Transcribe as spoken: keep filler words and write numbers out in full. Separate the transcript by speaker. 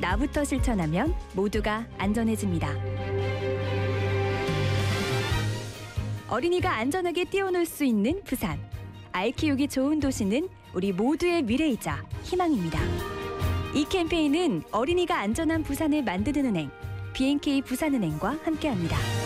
Speaker 1: 나부터 실천하면 모두가 안전해집니다. 어린이가 안전하게 뛰어놀 수 있는 부산. 아이 키우기 좋은 도시는 우리 모두의 미래이자 희망입니다. 이 캠페인은 어린이가 안전한 부산을 만드는 은행, 비엔케이 부산은행과 함께합니다.